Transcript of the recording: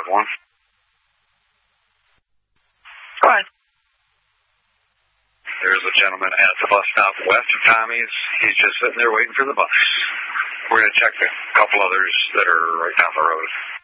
have one. Go ahead. There's a gentleman at the bus stop west of Tommy's. He's just sitting there waiting for the bus. We're going to check a couple others that are right down the road.